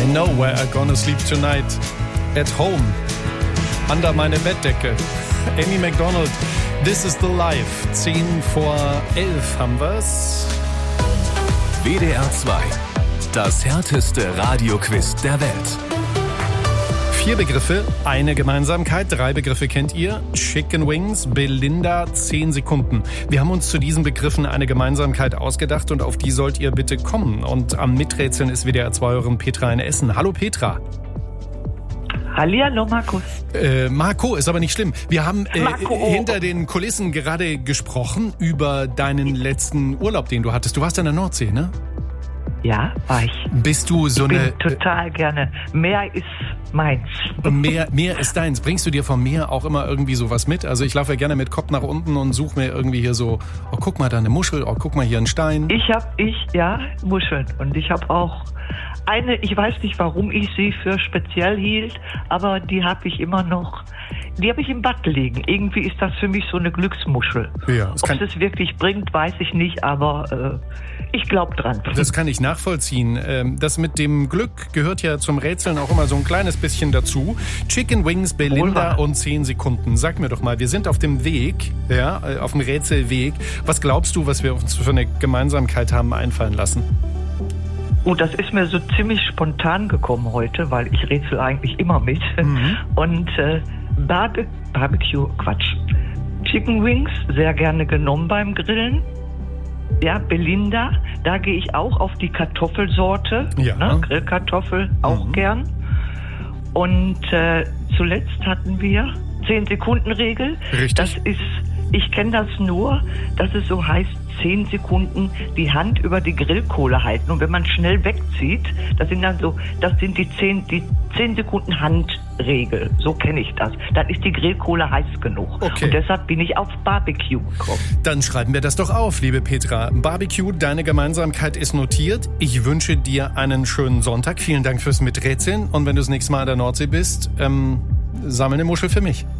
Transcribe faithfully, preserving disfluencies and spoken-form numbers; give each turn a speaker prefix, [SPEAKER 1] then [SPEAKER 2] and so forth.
[SPEAKER 1] know where I'm gonna sleep tonight. At home. Under meine Bettdecke. Amy Macdonald. This is the life. Zehn vor elf haben wir's.
[SPEAKER 2] W D R zwei. Das härteste Radioquiz der Welt.
[SPEAKER 1] Vier Begriffe, eine Gemeinsamkeit, drei Begriffe kennt ihr. Chicken Wings, Belinda, zehn Sekunden. Wir haben uns zu diesen Begriffen eine Gemeinsamkeit ausgedacht und auf die sollt ihr bitte kommen. Und am Miträtseln ist W D R zwei-Hörerin Petra in Essen. Hallo Petra.
[SPEAKER 3] Hallihallo Markus.
[SPEAKER 1] Äh, Marco, ist aber nicht schlimm. Wir haben äh,
[SPEAKER 3] Marco.
[SPEAKER 1] hinter den Kulissen gerade gesprochen über deinen letzten Urlaub, den du hattest. Du warst an der Nordsee, ne?
[SPEAKER 3] Ja, war ich.
[SPEAKER 1] Bist du so
[SPEAKER 3] ich
[SPEAKER 1] eine...
[SPEAKER 3] bin total gerne. Meer ist meins.
[SPEAKER 1] Meer, Meer ist deins. Bringst du dir vom Meer auch immer irgendwie sowas mit? Also ich laufe ja gerne mit Kopf nach unten und suche mir irgendwie hier so, oh guck mal da eine Muschel, oh guck mal hier ein Stein.
[SPEAKER 3] Ich habe, ich, ja, Muscheln. Und ich habe auch eine, ich weiß nicht, warum ich sie für speziell hielt, aber die habe ich immer noch, die habe ich im Bad liegen. Irgendwie ist das für mich so eine Glücksmuschel.
[SPEAKER 1] Ja, das
[SPEAKER 3] Ob
[SPEAKER 1] kann,
[SPEAKER 3] es es wirklich bringt, weiß ich nicht, aber äh, ich glaube dran.
[SPEAKER 1] Das kann ich nachvollziehen. Ähm, Das mit dem Glück gehört ja zum Rätseln auch immer so ein kleines bisschen dazu. Chicken Wings, Belinda und zehn Sekunden. Sag mir doch mal, wir sind auf dem Weg, ja, auf dem Rätselweg. Was glaubst du, was wir uns für eine Gemeinsamkeit haben einfallen lassen?
[SPEAKER 3] Oh, das ist mir so ziemlich spontan gekommen heute, weil ich rätsel eigentlich immer mit. Mhm. Und äh, Barbe- Barbecue, Quatsch. Chicken Wings, sehr gerne genommen beim Grillen. Ja, Belinda, da gehe ich auch auf die Kartoffelsorte.
[SPEAKER 1] Ja.
[SPEAKER 3] Ne? Grillkartoffel, auch mhm. gern. Und äh, zuletzt hatten wir zehn-Sekunden-Regel.
[SPEAKER 1] Richtig.
[SPEAKER 3] Das ist, ich kenne das nur, dass es so heißt, zehn Sekunden die Hand über die Grillkohle halten. Und wenn man schnell wegzieht, das sind dann so, das sind die zehn, die zehn Sekunden Handregel. So kenne ich das. Dann ist die Grillkohle heiß genug.
[SPEAKER 1] Okay.
[SPEAKER 3] Und deshalb bin ich auf Barbecue gekommen.
[SPEAKER 1] Dann schreiben wir das doch auf, liebe Petra. Barbecue, deine Gemeinsamkeit ist notiert. Ich wünsche dir einen schönen Sonntag. Vielen Dank fürs Miträtseln. Und wenn du das nächste Mal an der Nordsee bist, ähm, sammel eine Muschel für mich.